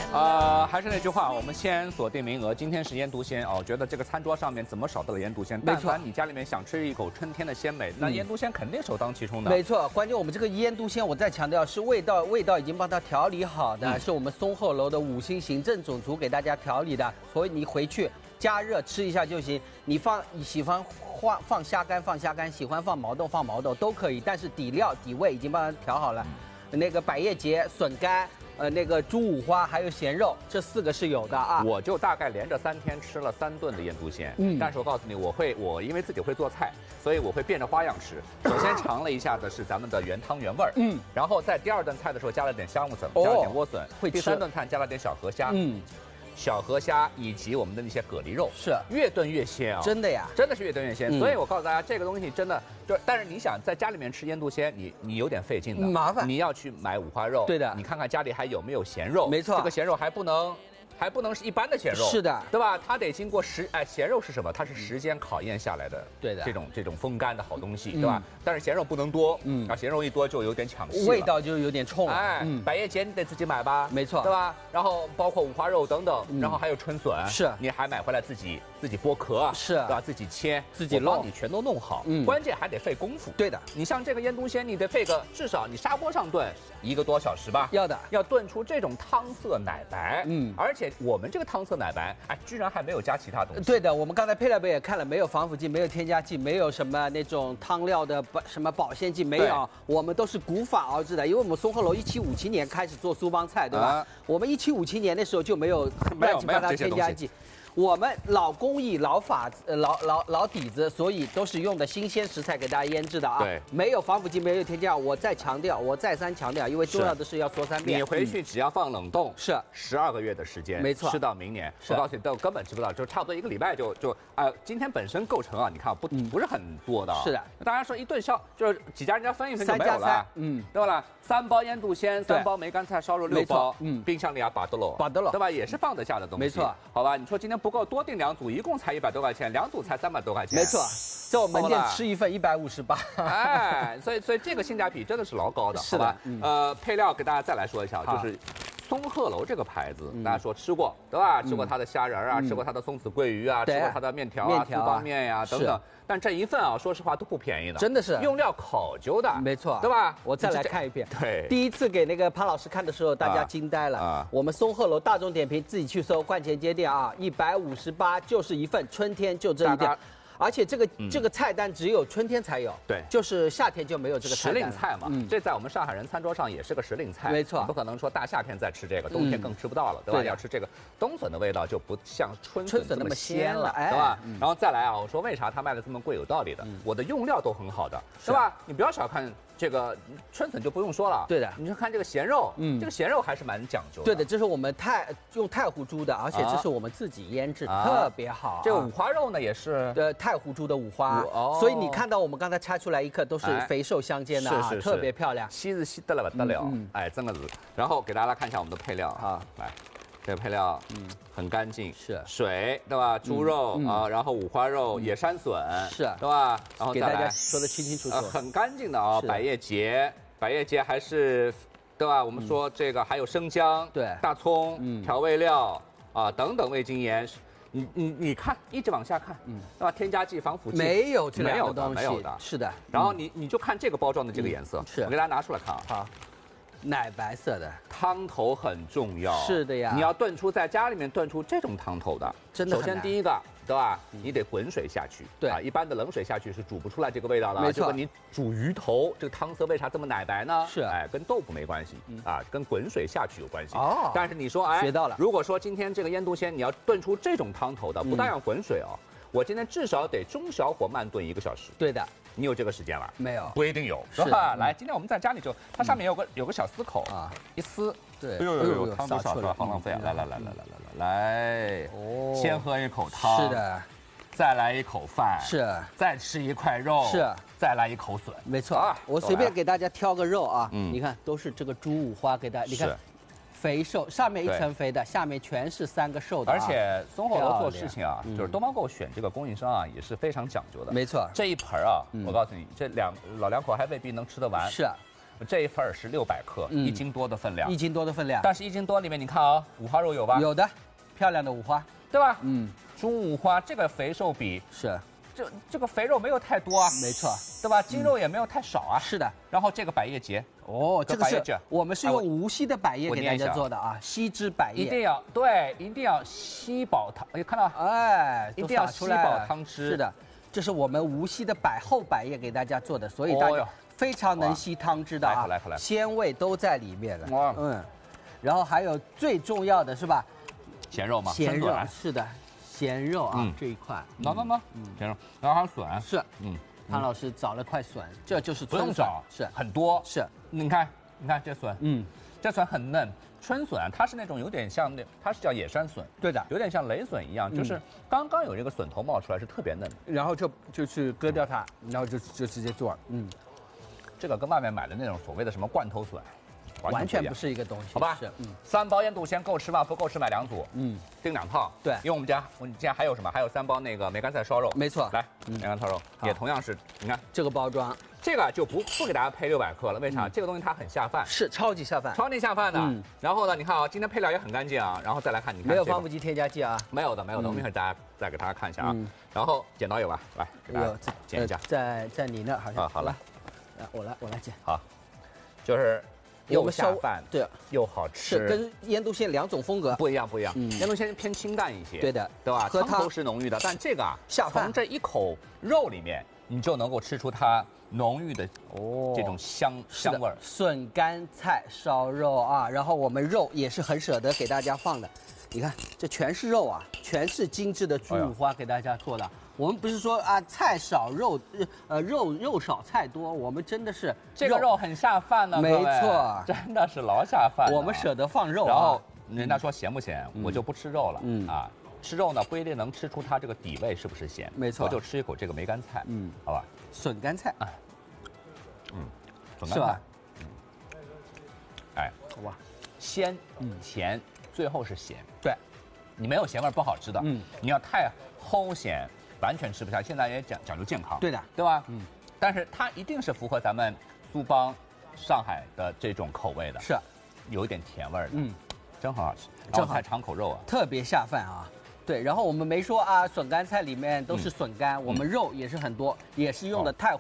还是那句话，我们先锁定名额。今天是腌笃鲜哦，我觉得这个餐桌上面怎么少得了腌笃鲜？但凡你家里面想吃一口春天的鲜美，那腌笃鲜肯定首当其冲的。 没错，关键我们这个腌笃鲜，我再强调是味道已经帮它调理好的，是我们松鹤楼的5星行政总厨给大家调理的，所以你回去加热吃一下就行。你喜欢放虾干放虾干，喜欢放毛豆放毛豆都可以，但是底料底味已经帮它调好了。那个百叶结、笋干。那个猪五花还有咸肉，这4个是有的啊。 我就大概连着3天吃了3顿的腌笃鲜，但是我告诉你，我因为自己会做菜，所以我会变着花样吃。首先尝了一下的是咱们的原汤原味儿，然后在第2顿菜的时候加了点香木笋，加了点莴笋，第3顿菜加了点小河虾，小河虾以及我们的那些蛤蜊肉， 是越炖越鲜啊！ 真的呀， 真的是越炖越鲜。所以我告诉大家，这个东西真的就，但是你想在家里面吃腌笃鲜，你有点费劲的， 麻烦。 你要去买五花肉， 对的， 你看看家里还有没有咸肉， 没错， 这个咸肉还不能是一般的咸肉， 是的， 对吧？它得经过咸肉是什么？它是时间考验下来的， 对的， 这种风干的好东西，对吧？但是咸肉不能多，咸肉一多就有点抢戏， 味道就有点冲了。 哎，百叶结你得自己买吧， 没错， 对吧？然后包括五花肉等等，然后还有春笋， 是， 你还买回来自己剥壳， 是， 对吧？自己切， 自己弄， 你全都弄好，关键还得费功夫。 对的， 你像这个腌笃鲜，你得费个至少你砂锅上炖1个多小时吧， 要的， 要炖出这种汤色奶白，而且我们这个汤色奶白，哎，居然还没有加其他东西。 对的，我们刚才配料表也看了，没有防腐剂，没有添加剂，没有什么那种汤料的什么保鲜剂，没有，我们都是古法熬制的。因为我们松鹤楼1757年开始做苏帮菜，对吧？我们1757年那时候就没有乱七八糟添加剂。我们老工艺、老法、老底子，所以都是用的新鲜食材给大家腌制的啊。 对， 没有防腐剂，没有添加。我再三强调，因为重要的是要说3遍。 你回去只要放冷冻， 是 12个月的时间， 没错， 吃到明年。我告诉你，都根本吃不到，就差不多1个礼拜就今天本身构成啊，你看不是很多的。 是的， 大家说一顿就是几家人家分一分就没有了，对吧？3包腌笃鲜，3包梅干菜烧肉6包，冰箱里把得了，对吧？也是放得下的东西， 没错。 好吧，你说今天不够，多订2组，一共才100多块钱，2组才300多块钱， 没错。在我门店吃一份158， 哎，所以这个性价比真的是老高的， 好吧？ 配料给大家再来说一下，就是松鹤楼这个牌子，大家说吃过对吧？吃过它的虾仁啊，吃过它的松子桂鱼啊，吃过它的面条啊、苏帮面呀等等。但这一份啊，说实话都不便宜的， 真的是用料考究的， 没错， 对吧？ 我再来看一遍。 对， 第一次给那个潘老师看的时候，大家惊呆了。我们松鹤楼大众点评自己去搜冠前街店啊，158就是一份，春天就这一点。而且这个菜单只有春天才有，对，就是夏天就没有这个菜单。 时令菜嘛，这在我们上海人餐桌上也是个时令菜， 没错， 不可能说大夏天再吃这个，冬天更吃不到了，对吧？要吃这个冬笋的味道就不像春笋那么鲜了，对吧？然后再来啊，我说为啥它卖的这么贵，有道理的，我的用料都很好的，对吧？你不要小看。这个春笋就不用说了， 对的， 你就看这个咸肉，这个咸肉还是蛮讲究的。 对的，这是我们用太湖猪的，而且这是我们自己腌制，特别好。 这个五花肉呢也是太湖猪的五花，所以你看到我们刚才拆出来一克都是肥瘦相间的啊，特别漂亮， 细是细得了不得了，哎，真的是。然后给大家看一下我们的配料啊，来。这个配料，很干净， 是水，对吧？猪肉啊，然后五花肉、野山笋， 是， 对吧？然后给大家说的清清楚楚， 很干净的啊。百叶结还是，对吧？我们说这个还有生姜， 对， 大葱，调味料啊等等味精盐。你看，一直往下看，对吧？添加剂、防腐剂没有这两个东西， 没有的， 是的。 然后你就看这个包装的这个颜色， 是， 我给大家拿出来看啊。 好。奶白色的汤头很重要， 是的呀。 你要炖出在家里面炖出这种汤头的， 真的。 首先第一个，对吧？你得滚水下去， 对啊，一般的冷水下去是煮不出来这个味道的。 没错。 你煮鱼头，这个汤色为啥这么奶白呢？ 是， 哎，跟豆腐没关系啊，跟滚水下去有关系。 哦。 但是你说，哎， 学到了。 如果说今天这个腌笃鲜你要炖出这种汤头的，不但要滚水哦，我今天至少得中小火慢炖1个小时。 对的。 你有这个时间吗？ 没有， 不一定有，是吧？来，今天我们在家里就，它上面有个小丝口啊，一撕， 对， 哎呦，汤都少出来，好浪费啊！来，哦，先喝一口汤， 是的， 再来一口饭， 是， 再吃一块肉， 是， 再来一口笋， 没错啊。我随便给大家挑个肉啊，你看都是这个猪五花，给大家，你看。肥瘦，上面一层肥的，下面全是3个瘦的。 而且松鹤楼做事情啊，就是东方购选这个供应商啊，也是非常讲究的。 没错， 这一盆啊，我告诉你，这老两口还未必能吃得完。 是， 这一份是600克，1斤多的分量， 1斤多的分量。 但是1斤多里面你看啊，五花肉有吧？ 有的，漂亮的五花， 对吧？ 嗯， 中五花这个肥瘦比是， 这个肥肉没有太多啊， 没错， 对吧？筋肉也没有太少啊。 是的。 然后这个百叶结， 哦，这个是我们是用哎无锡的百叶给大家做的啊，锡汁百叶。 一定要对，一定要吸饱汤。哎，看到？ 哎， 一定要吸饱汤汁。 是的，这是我们无锡的厚百叶给大家做的，所以大家非常能吸汤汁的啊， 来， 鲜味都在里面了。 哇， 嗯，然后还有最重要的是吧？ 咸肉吗？ 咸肉是的，咸肉啊这一块。 咸肉，然后还有笋。 是，汤老师找了块笋，这就是不用找， 是很多。 是， 你看这笋，这笋很嫩。春笋它是那种有点像它是叫野山笋， 对的， 有点像雷笋一样，就是刚刚有这个笋头冒出来，是特别嫩。 然后就去割掉它，然后就直接做。 这个跟外面买的那种所谓的什么罐头笋， 完全不是一个东西， 好吧？ 是 ，3包腌笃鲜够吃吗？不够吃买2组，订2套。 对， 因为我们家还有什么？还有3包那个梅干菜烧肉。 没错， 来，梅干菜烧肉也同样是，你看这个包装。 这个就不给大家配600克了，为啥？这个东西它很下饭， 是超级下饭， 超级下饭的。然后呢，你看啊，今天配料也很干净啊。然后再来看，你看没有防腐剂添加剂啊？ 没有的。我们一会儿再给大家看一下啊。然后剪刀有吧？来，给大家剪一下。 在你那好像。 好了， 我来剪。 好，就是又下饭， 对， 又好吃， 是跟腌笃鲜2种风格不一样。腌笃鲜偏清淡一些， 对的， 对吧？ 喝汤头是浓郁的，但这个啊， 下饭， 从这一口肉里面，你就能够吃出它浓郁的这种香味儿。 笋干菜烧肉啊，然后我们肉也是很舍得给大家放的，你看这全是肉啊，全是精致的猪五花给大家做的。我们不是说啊菜少肉肉少菜多，我们真的是这个肉很下饭的， 没错， 真的是老下饭。 我们舍得放肉， 然后人家说咸不咸，我就不吃肉了，啊。吃肉呢不一定能吃出它这个底味是不是咸， 没错， 我就吃一口这个梅干菜，好吧， 笋干菜， 笋干菜，哎， 哇， 鲜，甜，最后是咸， 对， 你没有咸味不好吃的，你要太齁咸，完全吃不下。现在也讲究健康， 对的， 对吧？但是它一定是符合咱们苏帮、上海的这种口味的， 是， 有一点甜味儿的，真很好吃， 正好菜尝口肉啊， 特别下饭啊。对，然后我们没说啊，笋干菜里面都是笋干，我们肉也是很多，也是用的太